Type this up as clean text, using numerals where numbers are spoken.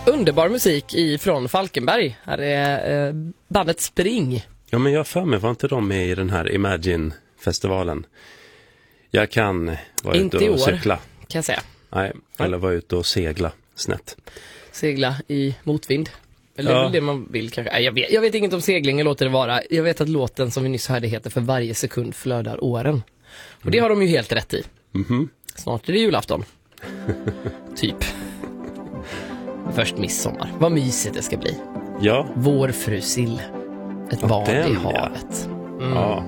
underbar musik från Falkenberg. Här är bandet Spring. Ja, men jag för mig, var inte de med i den här Imagine-festivalen? Jag kan vara inte ute och i år, cykla. Kan jag säga. Nej, eller vara ute och segla snett. Segla i motvind. Eller är det det man vill kanske? Nej, jag vet inget om segling, jag låter det vara. Jag vet att låten som vi nyss hörde heter För varje sekund flödar åren. Och det har de ju helt rätt i. Snart är det julafton. Typ. Först midsommar. Vad mysigt det ska bli. Ja. Vår fru Sill. Ett barn i havet. Ja.